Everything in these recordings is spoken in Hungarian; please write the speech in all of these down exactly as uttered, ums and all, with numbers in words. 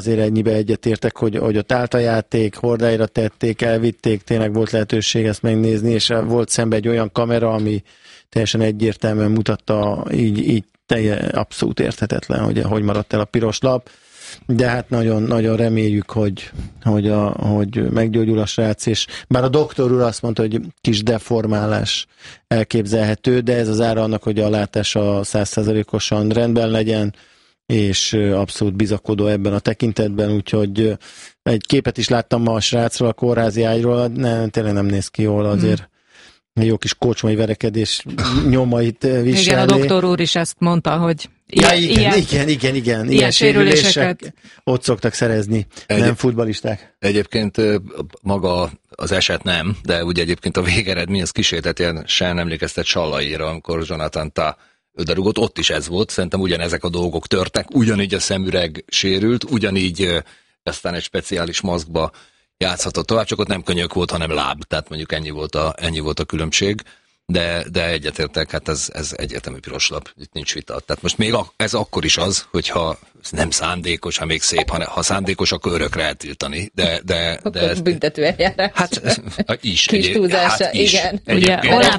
azért ennyibe egyetértek, hogy, hogy ott állt a játék, hordáira tették, elvitték, tényleg volt lehetőség ezt megnézni, és volt szembe egy olyan kamera, ami teljesen egyértelműen mutatta, így, így telje, abszolút érthetetlen, hogy hogy maradt el a piros lap, de hát nagyon, nagyon reméljük, hogy, hogy, a, hogy meggyógyul a srác, és bár a doktor úr azt mondta, hogy kis deformálás elképzelhető, de ez az ára annak, hogy a látása száz százalékosan rendben legyen, és abszolút bizakodó ebben a tekintetben, úgyhogy egy képet is láttam ma a srácról, a kórházi ágyról, ne, tényleg nem néz ki jól azért. Mm. Jó kis kocsmai verekedés nyomait viselni. Igen, a doktor úr is ezt mondta, hogy ja, ilyen, igen, ilyen, igen, igen, igen, ilyen, ilyen sérüléseket ott szoktak szerezni, Egy, nem futballisták. Egyébként maga az eset nem, de ugye egyébként a végeredmény az kísérletesen emlékeztet Sallaira, amikor Jonathan Tah öderugott, ott is ez volt, szerintem ugyanezek a dolgok törtek, ugyanígy a szemüreg sérült, ugyanígy aztán egy speciális maszkba játszhatott tovább, csak ott nem könyök volt, hanem láb, tehát mondjuk ennyi volt a, ennyi volt a különbség, de, de egyetértek, hát ez, ez egyértelmű piros lap, itt nincs vita. Tehát most még a, ez akkor is az, hogyha nem szándékos, ha még szép, ha, ha szándékos, akkor örökre eltiltani, de, de, de ez, büntető eljárás. Hát is. Kis egy, túlzása, hát is. igen. Ugye,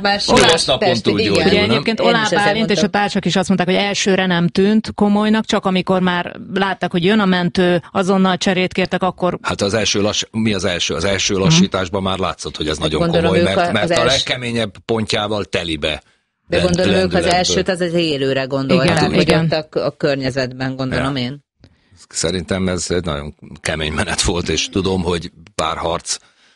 Ugye egyébként Oláh Bálint és a társak is azt mondták, hogy elsőre nem tűnt komolynak, csak amikor már látták, hogy jön a mentő, azonnal cserét kértek, akkor... Hát az első, lass... mi az első? Az első lassításban már látszott, hogy ez nagyon Gondolom komoly, mert, mert a els... legkeményebb pontjával telibe. De gondolom ők az elsőt az az élőre gondolták, igen, hogy igen. ott a, a környezetben, gondolom ja. én. Szerintem ez egy nagyon kemény menet volt, és tudom, hogy párharc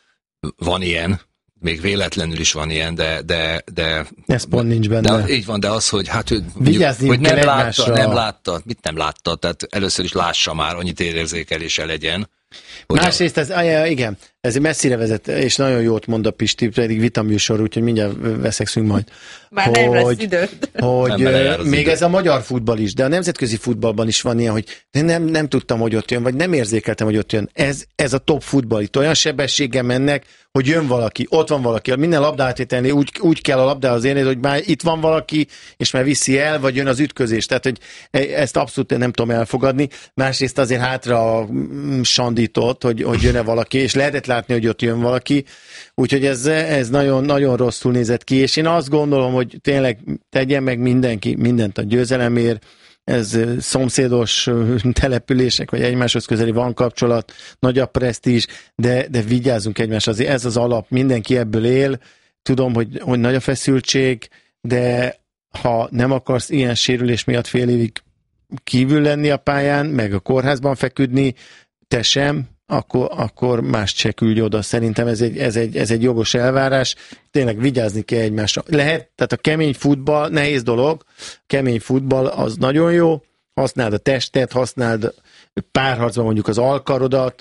van ilyen, még véletlenül is van ilyen, de... de, de ez pont nincs benne. De, így van, de az, hogy hát, mondjuk, hogy nem látta, nem látta, mit nem látta, tehát először is lássa már, annyit érzékelése legyen. Másrészt ez, igen, ez messzire vezet, és nagyon jót mond a Pisti, pedig vitaműsor, úgyhogy mindjárt veszekszünk majd. Már hogy, nem lesz idő. Hogy nem még idő. Ez a magyar futball is, de a nemzetközi futballban is van ilyen, hogy nem, nem tudtam, hogy ott jön, vagy nem érzékeltem, hogy ott jön. Ez, ez a top futball, itt olyan sebességgel mennek, hogy jön valaki, ott van valaki, minden labdátvételnél úgy, úgy kell a labdához érni, hogy már itt van valaki, és már viszi el, vagy jön az ütközés. Tehát, hogy ezt abszolút nem tudom elfogadni. Másrészt azért hátra sandított, hogy, hogy jön-e valaki, és lehetett látni, hogy ott jön valaki. Úgyhogy ez, ez nagyon, nagyon rosszul nézett ki, és én azt gondolom, hogy tényleg tegyen meg mindenki mindent a győzelemért. Ez szomszédos települések, vagy egymáshoz közeli van kapcsolat, nagy a presztízs, de, de vigyázzunk egymásra. Azért ez az alap, mindenki ebből él. Tudom, hogy, hogy nagy a feszültség, de ha nem akarsz ilyen sérülés miatt fél évig kívül lenni a pályán, meg a kórházban feküdni, te sem, akkor, akkor mást se küldj oda. Szerintem ez egy, ez, egy, ez egy jogos elvárás. Tényleg vigyázni kell egymásra. Lehet, tehát a kemény futball, nehéz dolog, kemény futball az nagyon jó, használd a testet, használd párharcban mondjuk az alkarodat,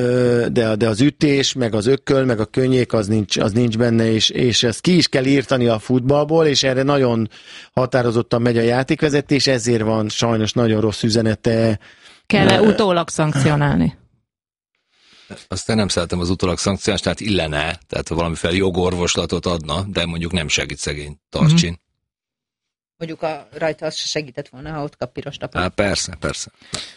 de, de az ütés, meg az ökköl, meg a könnyék, az nincs, az nincs benne, és, és ezt ki is kell írtani a futballból, és erre nagyon határozottan megy a játékvezetés, ezért van sajnos nagyon rossz üzenete. Kell-e utólag szankcionálni? Aztán nem szeretem az utólag szankcionást, tehát illene, tehát valamiféle jogorvoslatot adna, de mondjuk nem segít szegény Tarcsin. Mm-hmm. Mondjuk a, rajta az se segített volna, ha ott kap piros tapot. Hát persze, persze.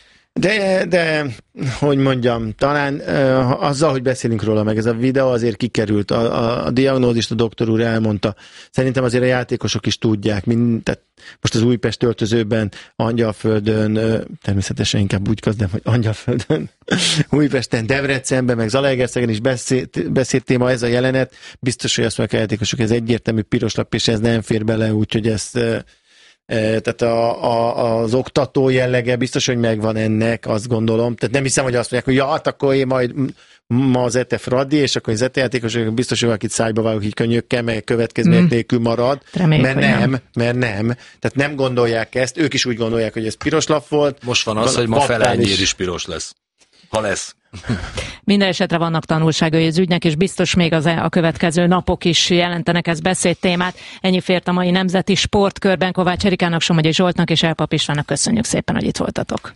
De, de, hogy mondjam, talán uh, azzal, hogy beszélünk róla, meg ez a videó azért kikerült, a, a, a diagnózist a doktor úr elmondta. Szerintem azért a játékosok is tudják, mind, tehát most az Újpest öltözőben, Angyalföldön, uh, természetesen inkább úgy kezdem, hogy Angyalföldön, Újpesten, Debrecenben, meg Zalaegerszegen is beszélt, beszéltél ma ez a jelenet. Biztos, hogy azt mondják a játékosok, ez egyértelmű piros lap, és ez nem fér bele, úgyhogy ezt... Uh, Tehát a, a, az oktató jellege biztos, hogy megvan ennek, azt gondolom. Tehát nem hiszem, hogy azt mondják, hogy ja, hát akkor én majd ma az Zete Fradi, és akkor az Zete játékosok biztos, hogy valakit szájba vágok így könnyökkel, meg következmények mm. nélkül marad. Reméljük, mert nem, nem, mert nem. Tehát nem gondolják ezt, ők is úgy gondolják, hogy ez piros lap volt. Most van az, hogy ma Felányér is piros lesz. Ha lesz. Minden esetre vannak tanulságai az ügynek, és biztos még az a következő napok is jelentenek ez beszédtémát. Ennyi fért a mai Nemzeti Sportkörben. Kovács Erikának, Somogyi Zsoltnak és Elpap Istvánnak köszönjük szépen, hogy itt voltatok.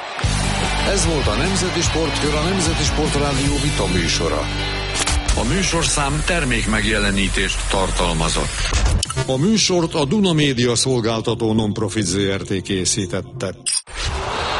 Ez volt a Nemzeti Sportkör, a Nemzeti Sportrádió vita műsora. A műsorszám termék megjelenítést tartalmazott. A műsort a Duna Média Szolgáltató Nonprofit Zé Er Té készítette.